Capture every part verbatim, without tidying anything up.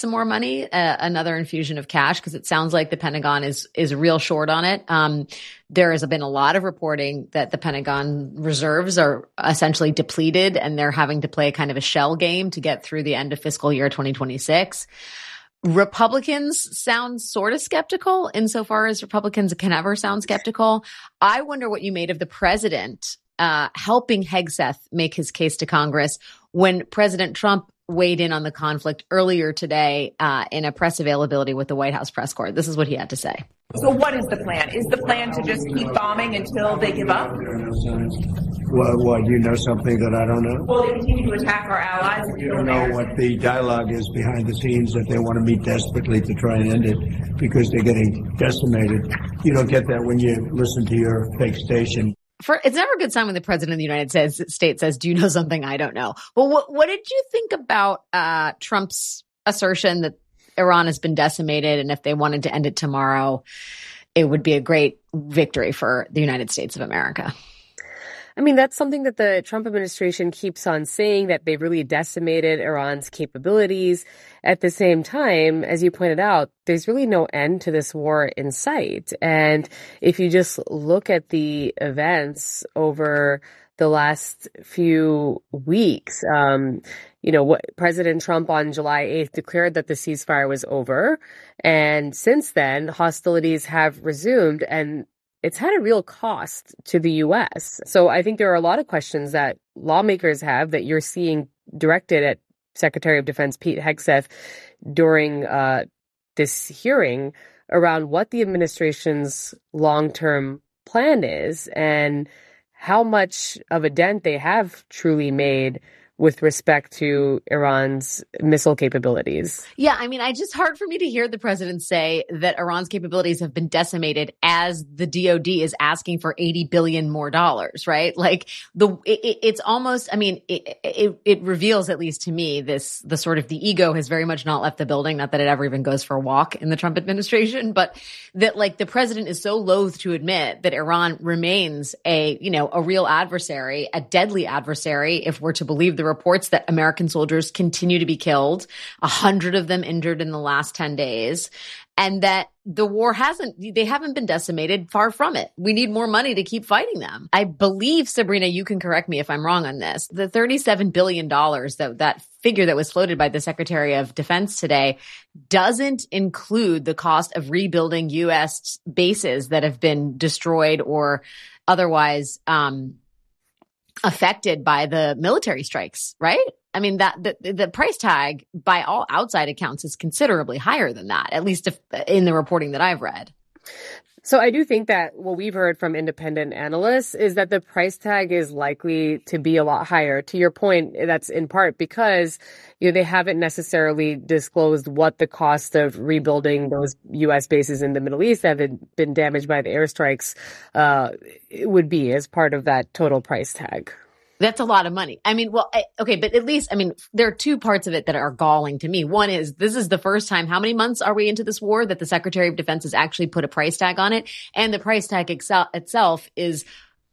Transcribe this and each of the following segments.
some more money, uh, another infusion of cash, because it sounds like the Pentagon is is real short on it. Um, there has been a lot of reporting that the Pentagon reserves are essentially depleted and they're having to play kind of a shell game to get through the end of fiscal year twenty twenty-six. Republicans sound sort of skeptical insofar as Republicans can ever sound skeptical. I wonder what you made of the president uh, helping Hegseth make his case to Congress when President Trump weighed in on the conflict earlier today uh, in a press availability with the White House press corps. This is what he had to say. So what is the plan? Is the plan to just keep bombing until they give up? Well, what, you know something that I don't know? Will they continue to attack our allies? You don't know what the dialogue is behind the scenes, that they want to meet desperately to try and end it because they're getting decimated. You don't get that when you listen to your fake station. For, it's never a good sign when the president of the United States says, do you know something I don't know? Well, what, what did you think about uh, Trump's assertion that Iran has been decimated and if they wanted to end it tomorrow, it would be a great victory for the United States of America? I mean, that's something that the Trump administration keeps on saying, that they've really decimated Iran's capabilities. At the same time, as you pointed out, there's really no end to this war in sight. And if you just look at the events over the last few weeks, um, you know, what President Trump on July eighth declared that the ceasefire was over. And since then, hostilities have resumed, and it's had a real cost to the U S. So I think there are a lot of questions that lawmakers have that you're seeing directed at Secretary of Defense Pete Hegseth during uh, this hearing around what the administration's long-term plan is and how much of a dent they have truly made with respect to Iran's missile capabilities. Yeah, I mean, I just hard for me to hear the president say that Iran's capabilities have been decimated as the D O D is asking for eighty billion dollars more dollars, right? Like the it, it's almost, I mean, it, it it reveals, at least to me, this the sort of the ego has very much not left the building. Not that it ever even goes for a walk in the Trump administration, but that like the president is so loath to admit that Iran remains a, you know, a real adversary, a deadly adversary, if we're to believe the reports that American soldiers continue to be killed, a hundred of them injured in the last ten days, and that the war hasn't, they haven't been decimated, far from it. We need more money to keep fighting them. I believe, Sabrina, you can correct me if I'm wrong on this, the thirty-seven billion dollars, that, that figure that was floated by the Secretary of Defense today doesn't include the cost of rebuilding U S bases that have been destroyed or otherwise, um, affected by the military strikes, right? I mean, that the, the price tag by all outside accounts is considerably higher than that, at least if, in the reporting that I've read. So I do think that what we've heard from independent analysts is that the price tag is likely to be a lot higher. To your point, that's in part because, you know, they haven't necessarily disclosed what the cost of rebuilding those U S bases in the Middle East that had been damaged by the airstrikes uh, would be as part of that total price tag. That's a lot of money. I mean, well, I, okay, but at least, I mean, there are two parts of it that are galling to me. One is this is the first time, how many months are we into this war, that the Secretary of Defense has actually put a price tag on it? And the price tag excel, itself is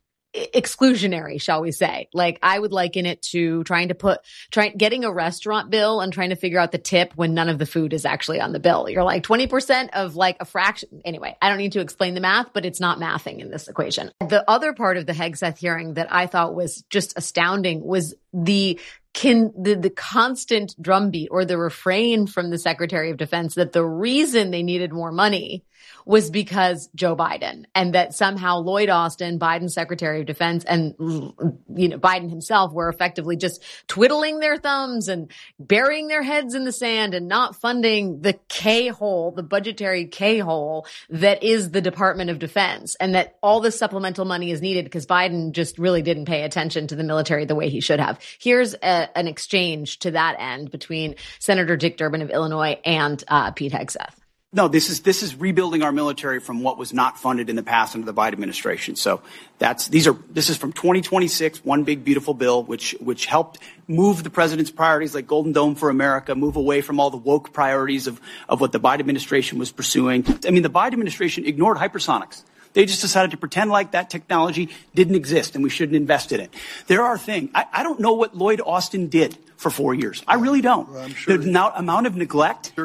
exclusionary, shall we say. Like, I would liken it to trying to put, trying, getting a restaurant bill and trying to figure out the tip when none of the food is actually on the bill. You're like twenty percent of like a fraction. Anyway, I don't need to explain the math, but it's not mathing in this equation. The other part of the Hegseth hearing that I thought was just astounding was the Can the, the constant drumbeat or the refrain from the Secretary of Defense that the reason they needed more money was because Joe Biden, and that somehow Lloyd Austin, Biden's Secretary of Defense, and, you know, Biden himself were effectively just twiddling their thumbs and burying their heads in the sand and not funding the K-hole, the budgetary K-hole that is the Department of Defense, and that all this supplemental money is needed because Biden just really didn't pay attention to the military the way he should have. Here's a, an exchange to that end between Senator Dick Durbin of Illinois and uh, Pete Hegseth. No, this is this is rebuilding our military from what was not funded in the past under the Biden administration. So that's these are this is from twenty twenty-six, one big beautiful bill, which which helped move the president's priorities like Golden Dome for America, move away from all the woke priorities of of what the Biden administration was pursuing. I mean, the Biden administration ignored hypersonics. They just decided to pretend like that technology didn't exist and we shouldn't invest in it. There are things. I, I don't know what Lloyd Austin did for four years. I really don't. Well, I'm sure the amount of neglect